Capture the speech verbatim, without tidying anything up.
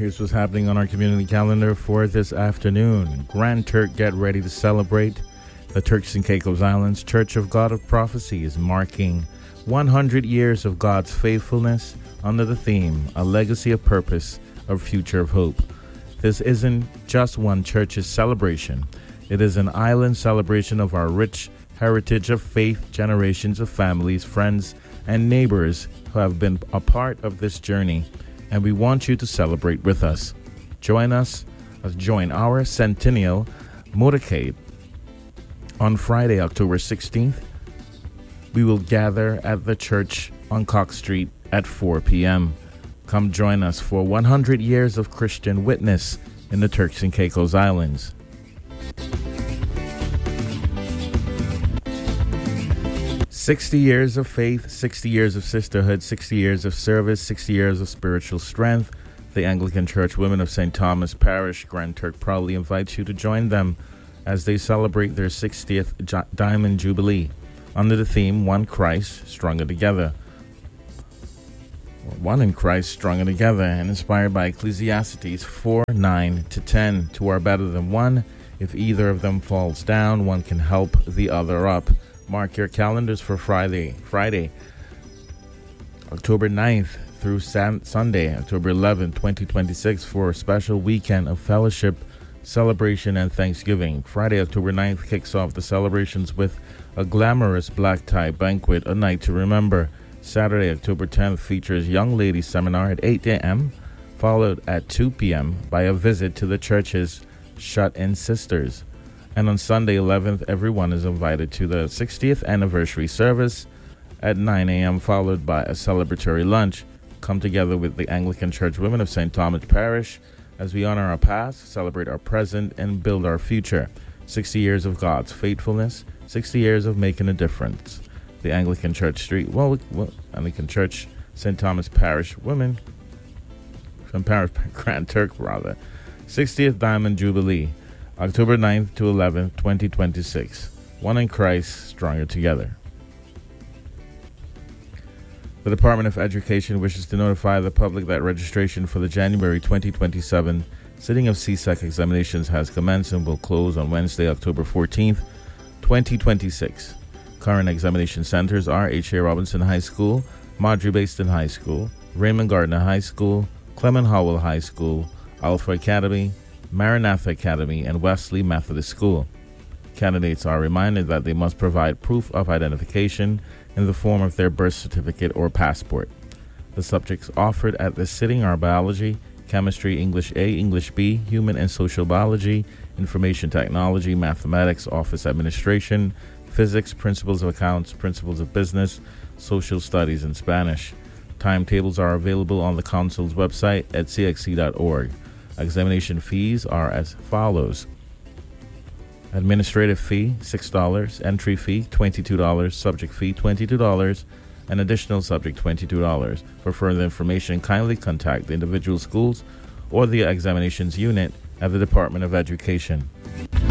Here's what's happening on our community calendar for this afternoon. Grand Turk, get ready to celebrate. The Turks and Caicos Islands Church of God of Prophecy is marking one hundred years of God's faithfulness under the theme, A Legacy of Purpose, A Future of Hope. This isn't just one church's celebration. It is an island celebration of our rich heritage of faith, generations of families, friends, and neighbors who have been a part of this journey, and we want you to celebrate with us. Join us, uh, join our centennial motorcade on Friday, October sixteenth. We will gather at the church on Cox Street at four p.m. Come join us for one hundred years of Christian witness in the Turks and Caicos Islands. sixty years of faith, sixty years of sisterhood, sixty years of service, sixty years of spiritual strength. The Anglican Church Women of Saint Thomas Parish, Grand Turk, proudly invites you to join them as they celebrate their sixtieth J- Diamond Jubilee under the theme, One Christ, Stronger Together. One in Christ, Stronger Together, and inspired by Ecclesiastes four, nine to ten. Two are better than one. If either of them falls down, one can help the other up. Mark your calendars for Friday, Friday, October ninth through San- Sunday, October eleventh, twenty twenty-six, for a special weekend of fellowship, celebration, and Thanksgiving. Friday, October ninth kicks off the celebrations with a glamorous black tie banquet, a night to remember. Saturday, October tenth features Young Ladies Seminar at eight a.m., followed at two p.m. by a visit to the church's Shut-In Sisters. And on Sunday, eleventh, everyone is invited to the sixtieth anniversary service at nine a.m., followed by a celebratory lunch. Come together with the Anglican Church Women of Saint Thomas Parish as we honor our past, celebrate our present, and build our future. sixty years of God's faithfulness, sixty years of making a difference. The Anglican Church Street, well, well Anglican Church, Saint Thomas Parish Women, from Parish, Grand Turk, rather. sixtieth Diamond Jubilee, October ninth to eleventh, twenty twenty-six. One in Christ, Stronger Together. The Department of Education wishes to notify the public that registration for the January twenty twenty-seven sitting of C S E C examinations has commenced and will close on Wednesday, October fourteenth, twenty twenty-six. Current examination centers are H A. Robinson High School, Marjorie Baston High School, Raymond Gardner High School, Clement Howell High School, Alpha Academy, Maranatha Academy, and Wesley Methodist School. Candidates are reminded that they must provide proof of identification in the form of their birth certificate or passport. The subjects offered at this sitting are biology, chemistry, English A, English B, human and social biology, information technology, mathematics, office administration, physics, principles of accounts, principles of business, social studies, and Spanish. Timetables are available on the council's website at c x c dot org. Examination fees are as follows. Administrative fee, six dollars. Entry fee, twenty-two dollars. Subject fee, twenty-two dollars. And additional subject, twenty-two dollars. For further information, kindly contact the individual schools or the examinations unit at the Department of Education.